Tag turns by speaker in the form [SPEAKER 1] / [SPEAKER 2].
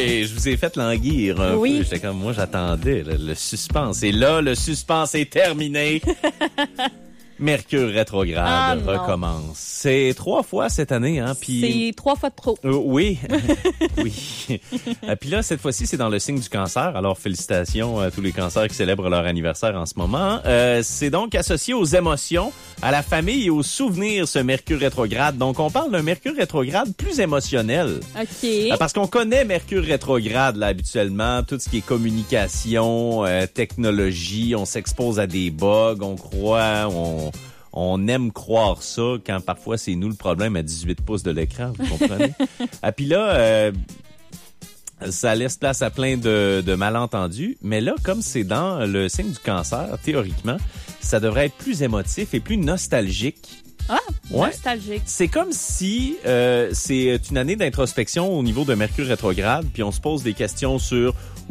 [SPEAKER 1] Et je vous ai fait languir un peu. J'étais comme, moi, j'attendais le suspense. Et là, le suspense est terminé. Mercure rétrograde recommence. C'est 3 fois cette année, hein. Puis
[SPEAKER 2] c'est 3 fois de trop.
[SPEAKER 1] Oui, oui. Puis là, cette fois-ci, c'est dans le signe du cancer. Alors, félicitations à tous les cancers qui célèbrent leur anniversaire en ce moment. C'est donc associé aux émotions, à la famille et aux souvenirs, ce Mercure rétrograde. Donc, on parle d'un Mercure rétrograde plus émotionnel.
[SPEAKER 2] OK.
[SPEAKER 1] Parce qu'on connaît Mercure rétrograde, là, habituellement. Tout ce qui est communication, technologie, on s'expose à des bugs, on croit, on aime croire ça quand parfois c'est nous le problème à 18 pouces de l'écran, vous comprenez? Puis là, ça laisse place à plein de malentendus. Mais là, comme c'est dans le signe du cancer, théoriquement, ça devrait être plus émotif et plus nostalgique.
[SPEAKER 2] Ah, nostalgique.
[SPEAKER 1] C'est comme si c'est une année d'introspection au niveau de Mercure rétrograde, puis on se pose des questions sur